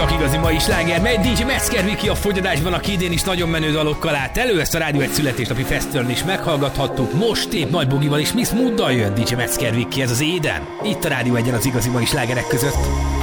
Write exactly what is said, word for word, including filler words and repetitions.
Csak igazi mai sláger, megy dé dzsé Metzger Viki a fogyadásban, aki idén is nagyon menő dalokkal állt elő. Ezt a Rádió egy születésnapi fesztiválon is meghallgathattuk. Most épp Nagy Bogival és Miss Mooddal jön dé dzsé Metzger Viki, ez az Éden. Itt a Rádió egyen az igazi mai slágerek között.